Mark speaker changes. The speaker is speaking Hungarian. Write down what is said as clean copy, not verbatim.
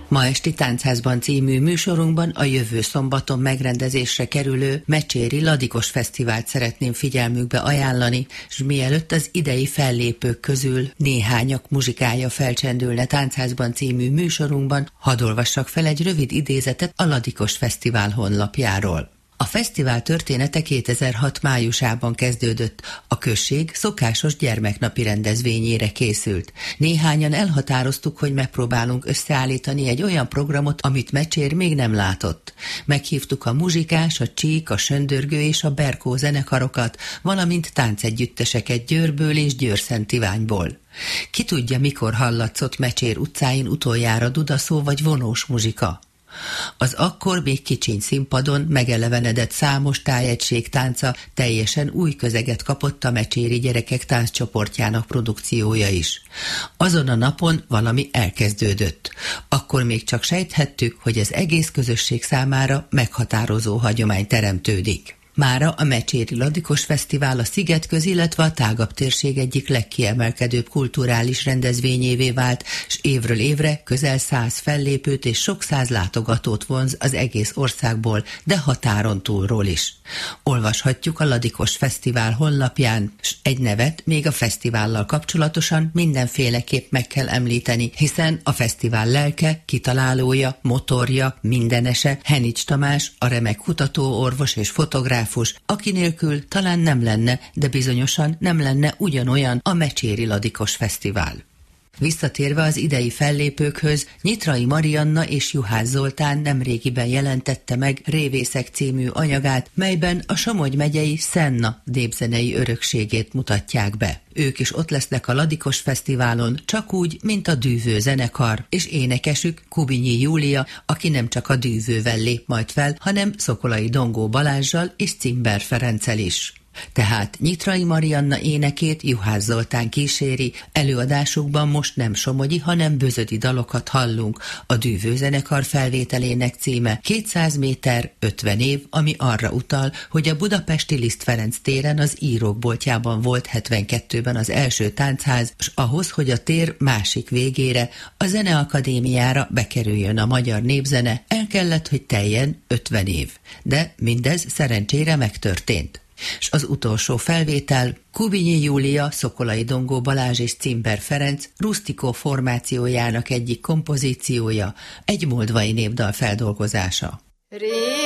Speaker 1: Ma esti Táncházban című műsorunkban a jövő szombaton megrendezésre kerülő Mecséri Ladikos Fesztivált szeretném figyelmükbe ajánlani, és mielőtt az idei fellépők közül néhányak muzsikája felcsendülne Táncházban című műsorunkban, hadd olvassak fel egy rövid idézetet a Ladikos Fesztivál honlapjáról. A fesztivál története 2006 májusában kezdődött. A község szokásos gyermeknapi rendezvényére készült. Néhányan elhatároztuk, hogy megpróbálunk összeállítani egy olyan programot, amit Mecsér még nem látott. Meghívtuk a muzsikás, a csík, a söndörgő és a berkó zenekarokat, valamint táncegyütteseket Győrből és Győr-Szent-Iványból. Ki tudja, mikor hallatszott Mecsér utcáin utoljára dudaszó vagy vonós muzsika? Az akkor még kicsiny színpadon megelevenedett számos tájegység tánca teljesen új közeget kapott a mecséri gyerekek tánccsoportjának produkciója is. Azon a napon valami elkezdődött. Akkor még csak sejthettük, hogy az egész közösség számára meghatározó hagyomány teremtődik. Mára a Mecséri Ladikos Fesztivál a Szigetköz, illetve a tágabb térség egyik legkiemelkedőbb kulturális rendezvényévé vált, s évről évre közel 100 fellépőt és sok száz látogatót vonz az egész országból, de határon túlról is. Olvashatjuk a Ladikos Fesztivál honlapján, s egy nevet még a fesztivállal kapcsolatosan mindenféleképp meg kell említeni, hiszen a fesztivál lelke, kitalálója, motorja, mindenese Henics Tamás, a remek kutatóorvos és fotográfus, aki nélkül talán nem lenne, de bizonyosan nem lenne ugyanolyan a Mecséri Ladikos Fesztivál. Visszatérve az idei fellépőkhöz, Nyitrai Marianna és Juhász Zoltán nemrégiben jelentette meg Révészek című anyagát, melyben a Somogy megyei Szenna népzenei örökségét mutatják be. Ők is ott lesznek a Ladikos Fesztiválon, csak úgy, mint a Dűvő zenekar, és énekesük Kubinyi Júlia, aki nem csak a dűvővel lép majd fel, hanem Szokolai Dongó Balázssal és Cimber Ferenccel is. Tehát Nyitrai Marianna énekét Juhász Zoltán kíséri, előadásukban most nem somogyi, hanem bözödi dalokat hallunk. A Dűvő zenekar felvételének címe 200 méter, 50 év, ami arra utal, hogy a budapesti Liszt Ferenc téren az Írók boltjában volt 72-ben az első táncház, s ahhoz, hogy a tér másik végére, a Zeneakadémiára bekerüljön a magyar népzene, el kellett, hogy teljen 50 év. De mindez szerencsére megtörtént. És az utolsó felvétel Kubinyi Júlia, Szokolai Dongó Balázs és Cimber Ferenc rusztikó formációjának egyik kompozíciója, egy moldvai népdal feldolgozása.